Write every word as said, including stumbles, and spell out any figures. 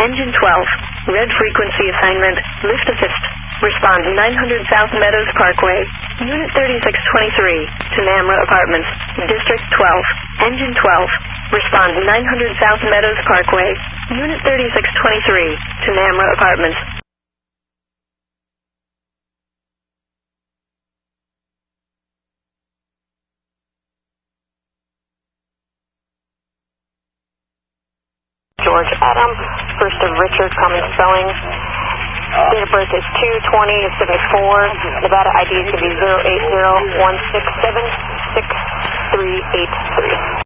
Engine twelve. Red frequency assignment. Lift assist. Respond nine hundred South Meadows Parkway. Unit thirty-six twenty-three to Namra Apartments. District twelve. Engine twelve. Respond nine hundred South Meadows Parkway. Unit thirty-six twenty-three to Namra Apartments. George Adam, first of Richard, common spelling. Date of birth is two twenty seventy-four. Nevada I D is going to be zero eight zero one six seven six three eight three.